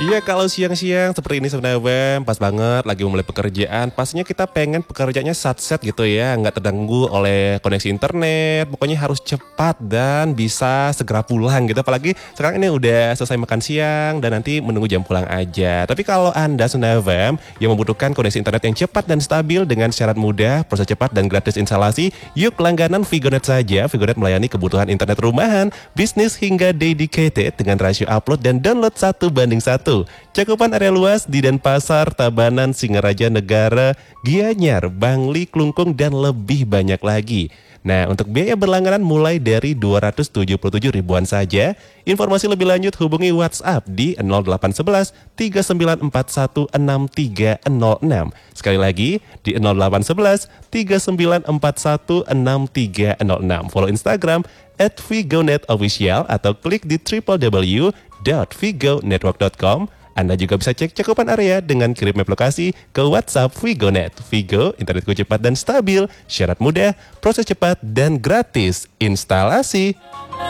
Iya, kalau siang-siang seperti ini sebenarnya pas banget lagi mulai pekerjaan. Pastinya kita pengen pekerjaannya satset gitu ya, nggak terganggu oleh koneksi internet. Pokoknya harus cepat dan bisa segera pulang gitu. Apalagi sekarang ini udah selesai makan siang dan nanti menunggu jam pulang aja. Tapi kalau Anda sebenarnya yang membutuhkan koneksi internet yang cepat dan stabil dengan syarat mudah, proses cepat dan gratis instalasi, yuk langganan Vigonet saja. Vigonet melayani kebutuhan internet rumahan, bisnis hingga dedicated dengan rasio upload dan download 1:1. Cakupan area luas di Denpasar, Tabanan, Singaraja Negara, Gianyar, Bangli, Klungkung, dan lebih banyak lagi. Nah, untuk biaya berlangganan mulai dari 277 ribuan saja. Informasi lebih lanjut hubungi WhatsApp di 0811 3941 6306. Sekali lagi di 0811 3941 6306. Follow Instagram @vigonetofficial atau klik di www.vigonetwork.com. Anda juga bisa cek cakupan area dengan kirim map lokasi ke WhatsApp Vigonet. Vigo, internetku cepat dan stabil, syarat mudah, proses cepat dan gratis instalasi.